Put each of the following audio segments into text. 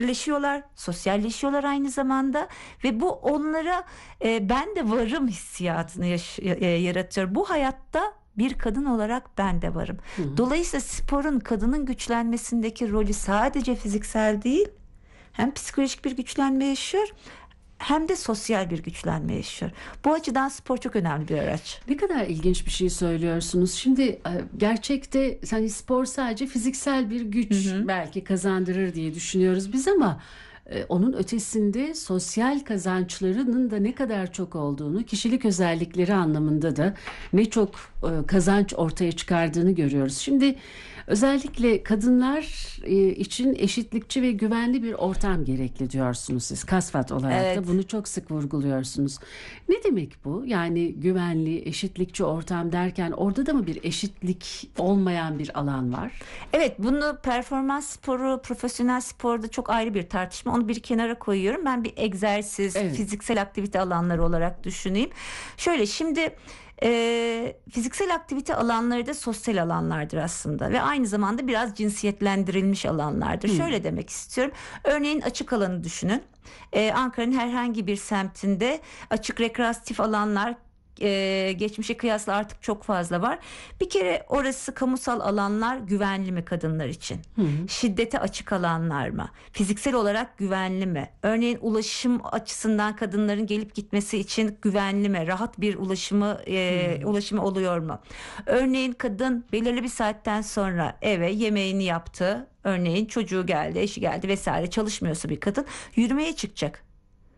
sosyalleşiyorlar aynı zamanda ve bu onlara ben de varım hissiyatını yaratıyor. Bu hayatta bir kadın olarak ben de varım. Hı hı. Dolayısıyla sporun kadının güçlenmesindeki rolü sadece fiziksel değil, hem psikolojik bir güçlenme yaşıyor hem de sosyal bir güçlenme yaşıyor. Bu açıdan spor çok önemli bir araç. Ne kadar ilginç bir şey söylüyorsunuz. Şimdi gerçekte hani spor sadece fiziksel bir güç belki kazandırır diye düşünüyoruz biz ama onun ötesinde sosyal kazançlarının da ne kadar çok olduğunu, kişilik özellikleri anlamında da ne çok kazanç ortaya çıkardığını görüyoruz. Şimdi özellikle kadınlar için eşitlikçi ve güvenli bir ortam gerekli diyorsunuz siz. Kasvat olarak Evet. da bunu çok sık vurguluyorsunuz. Ne demek bu? Yani güvenli, eşitlikçi ortam derken orada da mı bir eşitlik olmayan bir alan var? Evet, bunu performans sporu, profesyonel sporda çok ayrı bir tartışma. Onu bir kenara koyuyorum. Ben bir egzersiz, Evet. fiziksel aktivite alanları olarak düşüneyim. Şöyle şimdi fiziksel aktivite alanları da sosyal alanlardır aslında ve aynı zamanda biraz cinsiyetlendirilmiş alanlardır. Şöyle demek istiyorum. Örneğin açık alanı düşünün. Ankara'nın herhangi bir semtinde açık rekreatif alanlar geçmişe kıyasla artık çok fazla var. Bir kere orası kamusal alanlar güvenli mi kadınlar için? Şiddete açık alanlar mı? Fiziksel olarak güvenli mi? Örneğin ulaşım açısından kadınların gelip gitmesi için güvenli mi? Rahat bir ulaşımı oluyor mu? Örneğin kadın belirli bir saatten sonra eve yemeğini yaptı. Örneğin çocuğu geldi, eşi geldi vesaire, çalışmıyorsa bir kadın yürümeye çıkacak.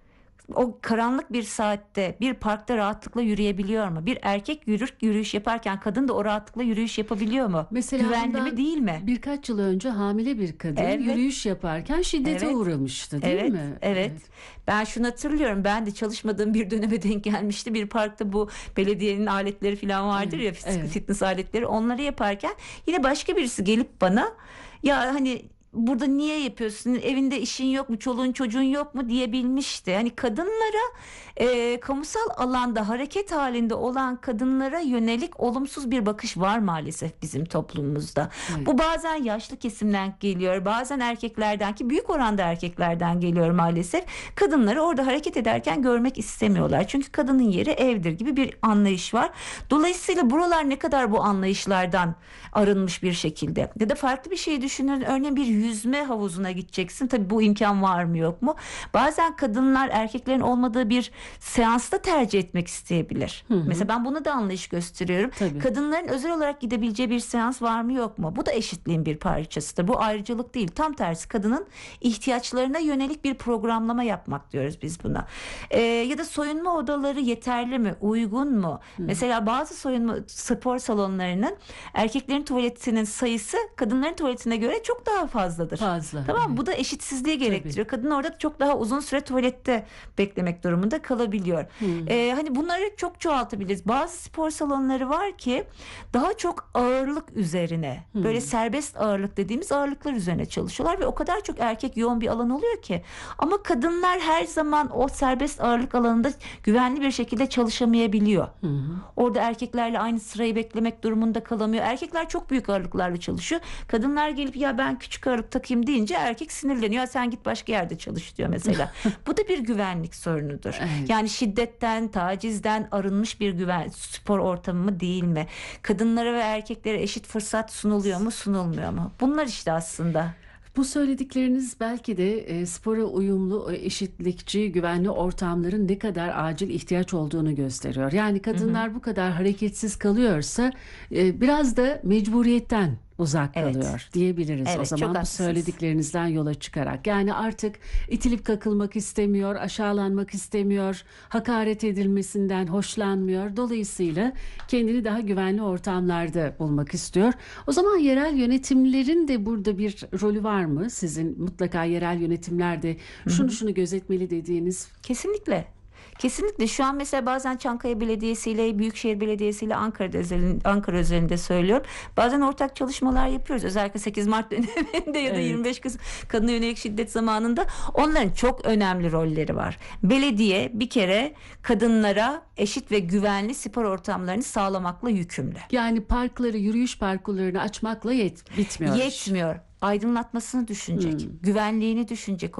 O karanlık bir saatte bir parkta rahatlıkla yürüyebiliyor mu? Bir erkek yürüyüş yaparken kadın da o rahatlıkla yürüyüş yapabiliyor mu? Mesela Güvenli bundan mi değil mi? birkaç yıl önce hamile bir kadın Evet. yürüyüş yaparken şiddete Evet. uğramıştı, değil Evet, mi? evet. Ben şunu hatırlıyorum. Ben de çalışmadığım bir döneme denk gelmişti. Bir parkta bu belediyenin aletleri falan vardır ya, Evet. fitness aletleri. Onları yaparken yine başka birisi gelip bana, ya hani burada niye yapıyorsun? Evinde işin yok mu? Çoluğun çocuğun yok mu diyebilmişti. Hani kadınlara kamusal alanda hareket halinde olan kadınlara yönelik olumsuz bir bakış var maalesef bizim toplumumuzda. Evet. Bu bazen yaşlı kesimden geliyor, bazen erkeklerden, ki büyük oranda erkeklerden geliyor maalesef. Kadınları orada hareket ederken görmek istemiyorlar. Çünkü kadının yeri evdir gibi bir anlayış var. Dolayısıyla buralar ne kadar bu anlayışlardan arınmış bir şekilde. Ya da farklı bir şey düşünün. Örneğin bir yüzme havuzuna gideceksin. Tabii bu imkan var mı yok mu? Bazen kadınlar erkeklerin olmadığı bir seansta tercih etmek isteyebilir. Mesela ben buna da anlayış gösteriyorum. Tabii. Kadınların özel olarak gidebileceği bir seans var mı yok mu? Bu da eşitliğin bir parçasıdır. Bu ayrıcalık değil. Tam tersi, kadının ihtiyaçlarına yönelik bir programlama yapmak diyoruz biz buna. Ya da soyunma odaları yeterli mi? Uygun mu? Mesela bazı soyunma spor salonlarının erkeklerin tuvaletinin sayısı kadınların tuvaletine göre çok daha fazladır. Fazla. Tamam mı? Evet. Bu da eşitsizliği gerektiriyor. Kadın orada çok daha uzun süre tuvalette beklemek durumunda kalabiliyor. Hani bunları çok çoğaltabiliriz. Bazı spor salonları var ki daha çok ağırlık üzerine, böyle serbest ağırlık dediğimiz ağırlıklar üzerine çalışıyorlar ve o kadar çok erkek yoğun bir alan oluyor ki. Ama kadınlar her zaman o serbest ağırlık alanında güvenli bir şekilde çalışamayabiliyor. Orada erkeklerle aynı sırayı beklemek durumunda kalamıyor. Erkekler çok büyük ağırlıklarla çalışıyor. Kadınlar gelip ya ben küçük ağırlık takayım deyince erkek sinirleniyor. Ya sen git başka yerde çalış diyor mesela. Bu da bir güvenlik sorunudur. Evet. Yani şiddetten, tacizden arınmış bir spor ortamı mı değil mi? Kadınlara ve erkeklere eşit fırsat sunuluyor mu, sunulmuyor mu? Bunlar işte aslında. Bu söyledikleriniz belki de spora uyumlu, eşitlikçi, güvenli ortamların ne kadar acil ihtiyaç olduğunu gösteriyor. Yani kadınlar bu kadar hareketsiz kalıyorsa biraz da mecburiyetten uzak Evet. kalıyor diyebiliriz o Evet, çok zaman bu haklısınız. söylediklerinizden yola çıkarak. Yani artık itilip kakılmak istemiyor, aşağılanmak istemiyor, hakaret edilmesinden hoşlanmıyor. Dolayısıyla kendini daha güvenli ortamlarda bulmak istiyor. O zaman yerel yönetimlerin de burada bir rolü var mı? Sizin mutlaka yerel yönetimlerde şunu gözetmeli dediğiniz. Kesinlikle. Kesinlikle. Şu an mesela bazen Çankaya Belediyesi ile Büyükşehir Belediyesi ile Ankara özelinde söylüyorum. Bazen ortak çalışmalar yapıyoruz. Özellikle 8 Mart döneminde ya da Evet. 25 Kasım kadına yönelik şiddet zamanında onların çok önemli rolleri var. Belediye bir kere kadınlara eşit ve güvenli spor ortamlarını sağlamakla yükümlü. Yani parkları, yürüyüş parkurlarını açmakla bitmiyor. Yetmiyor. Aydınlatmasını düşünecek. Güvenliğini düşünecek